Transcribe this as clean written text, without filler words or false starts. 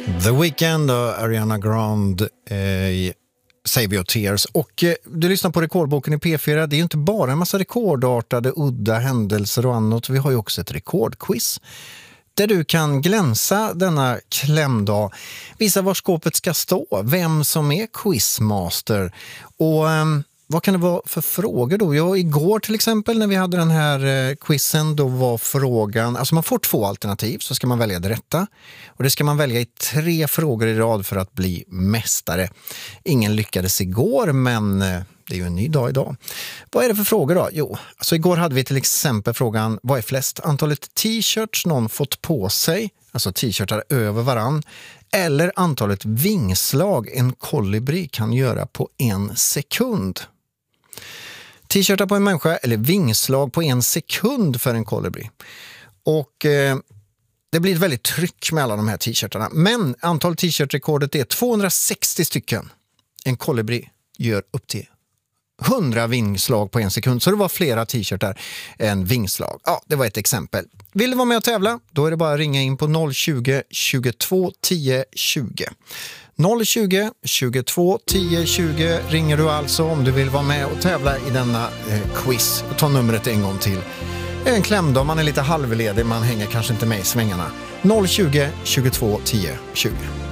The Weeknd och Ariana Grande, Save Your Tears. Och du lyssnar på Rekordboken i P4. Det är ju inte bara en massa rekordartade, udda händelser och annat. Vi har ju också ett rekordquiz där du kan glänsa denna klämdag. Visa var skåpet ska stå, vem som är quizmaster. Och vad kan det vara för frågor då? Ja, igår till exempel när vi hade den här quizen, då var frågan, alltså man får 2 alternativ, så ska man välja det rätta. Och det ska man välja i 3 frågor i rad för att bli mästare. Ingen lyckades igår, men det är ju en ny dag idag. Vad är det för frågor då? Jo, alltså igår hade vi till exempel frågan, vad är flest? Antalet t-shirts någon fått på sig, alltså t-shirtar över varann, eller antalet vingslag en kolibri kan göra på 1 sekund. T-shirtar på en människa eller vingslag på 1 sekund för en kolibri. Och det blir ett väldigt tryck med alla de här t-shirtarna. Men antalet t-shirtrekordet är 260 stycken. En kolibri gör upp till 100 vingslag på 1 sekund. Så det var flera t-shirtar än vingslag. Ja, det var ett exempel. Vill du vara med och tävla? Då är det bara att ringa in på 020 22 10 20. 020 22 10 20 ringer du alltså om du vill vara med och tävla i denna quiz. Och ta numret en gång till. En klämdag, man är lite halvledig, man hänger kanske inte med i svängarna. 020 22 10 20.